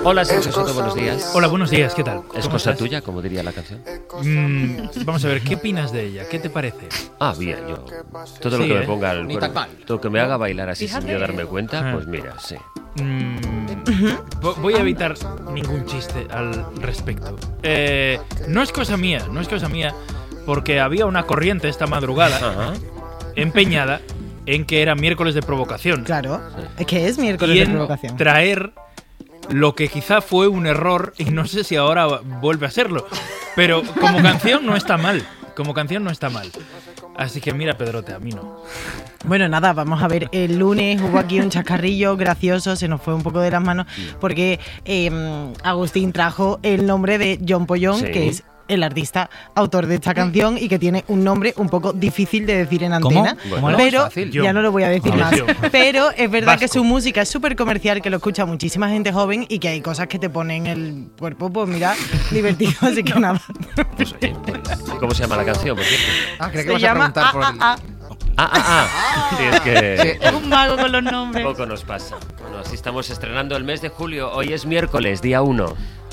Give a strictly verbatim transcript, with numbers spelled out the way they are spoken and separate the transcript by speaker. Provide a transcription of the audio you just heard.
Speaker 1: Hola, Sergio Soto, buenos días.
Speaker 2: Hola, buenos días, ¿qué tal?
Speaker 1: ¿Es cosa tuya, como diría la canción?
Speaker 2: Mm, vamos a ver, ¿qué opinas de ella? ¿Qué te parece?
Speaker 1: Ah, bien, yo... Todo
Speaker 2: Sí,
Speaker 1: lo que
Speaker 2: ¿eh?
Speaker 1: me ponga el cuerpo, todo lo que me haga bailar así sin yo darme cuenta,
Speaker 2: Ah.
Speaker 1: pues mira, sí.
Speaker 2: Mm, vo- voy a evitar ningún chiste al respecto. Eh, no es cosa mía, no es cosa mía, porque había una corriente esta madrugada
Speaker 1: Ajá.
Speaker 2: empeñada en que era miércoles de provocación.
Speaker 3: Claro, es que es miércoles
Speaker 2: Y
Speaker 3: de
Speaker 2: en
Speaker 3: provocación.
Speaker 2: traer lo que quizá fue un error, y no sé si ahora vuelve a serlo, pero como canción no está mal, como canción no está mal. Así que mira, Pedrote, a mí no.
Speaker 3: Bueno, nada, vamos a ver, el lunes hubo aquí un chascarrillo gracioso, se nos fue un poco de las manos, porque eh, Agustín trajo el nombre de John Pollón,
Speaker 1: Sí.
Speaker 3: que es el artista autor de esta canción y que tiene un nombre un poco difícil de decir en
Speaker 4: ¿Cómo?
Speaker 3: antena.
Speaker 4: ¿Cómo era?
Speaker 3: Pero
Speaker 4: Fácil.
Speaker 3: ya no lo voy a decir
Speaker 2: Ah.
Speaker 3: más.
Speaker 2: John.
Speaker 3: Pero es verdad
Speaker 2: Vasco.
Speaker 3: que su música es súper comercial, que lo escucha muchísima gente joven y que hay cosas que te ponen el cuerpo, pues mira, divertido, así que nada.
Speaker 1: Pues oye, pues, ¿y cómo se llama la canción, por cierto?
Speaker 4: Ah, creía que
Speaker 3: Se
Speaker 4: vas a
Speaker 3: llama
Speaker 4: preguntar por
Speaker 3: A,
Speaker 4: el...
Speaker 3: A, A.
Speaker 1: Ah, ah, ah. Sí, es que...
Speaker 3: Es un mago con los nombres.
Speaker 1: Poco nos pasa. Bueno, así estamos estrenando el mes de julio. Hoy es miércoles, día uno.